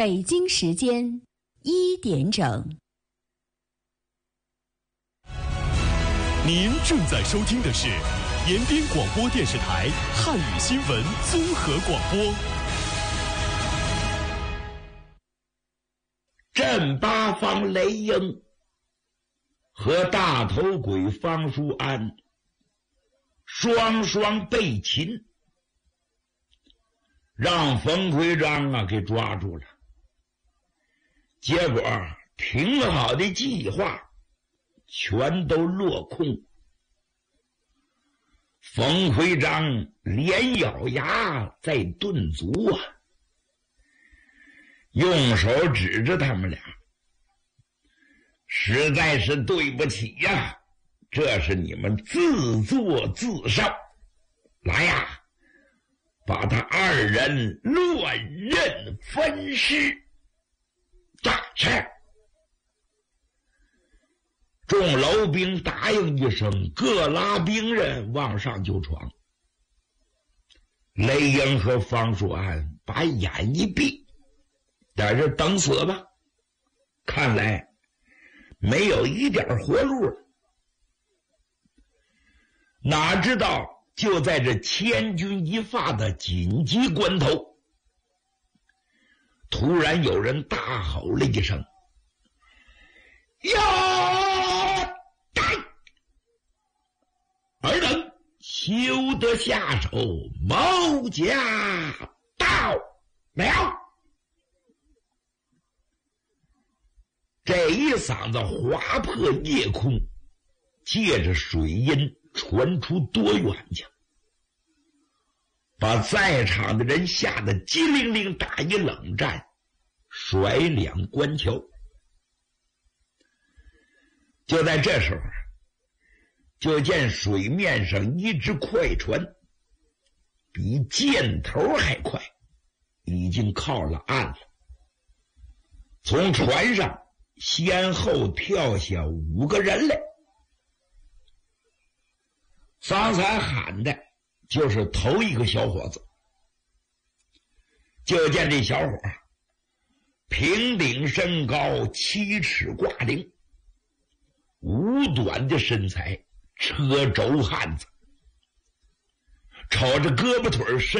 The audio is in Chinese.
北京时间1点整。 您正在收听的是延边广播电视台汉语新闻综合广播。 镇八方雷英和大头鬼方书安双双被擒，让冯奎章给抓住了。结果挺好的计划全都落空。冯奎章连咬牙在顿足用手指着他们俩，实在是对不起呀，这是你们自作自受。来呀，把他二人乱刃分尸。是。众楼兵答应一声，各拉兵刃往上就闯。雷英和方书安把眼一闭，在这等死吧，看来没有一点活路了。哪知道就在这千钧一发的紧急关头，突然有人大吼了一声：呀！尔等休得下手，谋家到了。这一嗓子划破夜空，借着水音传出多远去，把在场的人吓得机灵灵打一冷战，甩脸观瞧。就在这时候，就见水面上一只快船，比箭头还快，已经靠了岸了。从船上先后跳下5个人来。方才喊的就是头一个小伙子。就见这小伙平顶身高7尺挂零，五短的身材，车轴汉子，瞅着胳膊腿